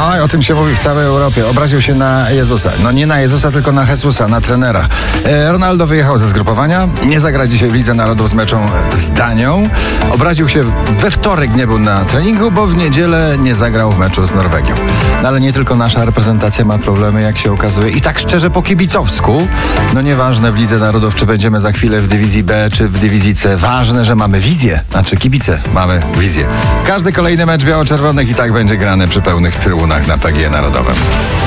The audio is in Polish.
Oj, o tym się mówi w całej Europie. Obraził się na Jezusa. No nie na Jezusa, tylko na Jesusa, na trenera. Ronaldo wyjechał ze zgrupowania. Nie zagra dzisiaj w Lidze Narodów z meczą z Danią. Obraził się we wtorek, nie był na treningu, bo w niedzielę nie zagrał w meczu z Norwegią. No ale nie tylko nasza reprezentacja ma problemy, jak się okazuje. I tak szczerze po kibicowsku. No nieważne w Lidze Narodów, czy będziemy za chwilę w dywizji B, czy w dywizji C. Ważne, że mamy wizję. Znaczy kibice mamy wizję. Każdy kolejny mecz biało-czerwonych i tak będzie grany przy pełnych trybunach na PGE Narodowym.